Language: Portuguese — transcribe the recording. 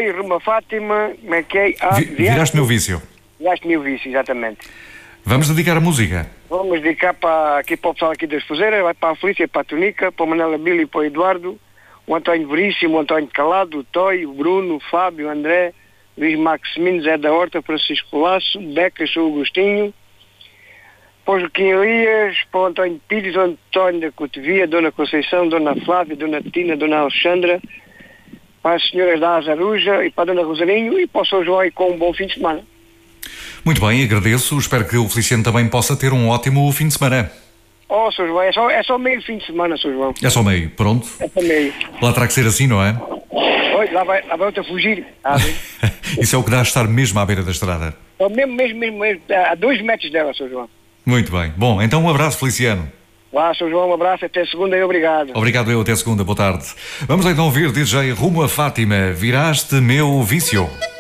rumo a Fátima, como é que é? Viraste meu vício. Viraste meu vício, exatamente. Vamos dedicar a música. Vamos dedicar aqui para o pessoal aqui das Fuzeiras, vai para a Felícia, para a Tunica, para o Manela Billy e para o Eduardo, o António Veríssimo, o António Calado, o Toy, o Bruno, o Fábio, o André, Luís Maximino, Zé da Horta, Francisco Laço, Becas, o Agostinho, para o Joaquim Elias, para o António Pires, o António da Cotovia, Dona Conceição, Dona Flávia, Dona Tina, Dona Alexandra, para as senhoras da Azaruja e para a Dona Rosarinho e para o São João e com um bom fim de semana. Muito bem, agradeço. Espero que o Feliciano também possa ter um ótimo fim de semana. Oh, São João, é só meio fim de semana, São João. É só meio, pronto. É só meio. Lá terá que ser assim, não é? Oi, lá vai outra fugir. Isso é o que dá a estar mesmo à beira da estrada. É mesmo, a 2 metros dela, São João. Muito bem. Bom, então um abraço, Feliciano. Lá, São João, um abraço, até segunda e obrigado. Obrigado eu, até segunda, boa tarde. Vamos então ouvir DJ Rumo a Fátima, Viraste Meu Vício.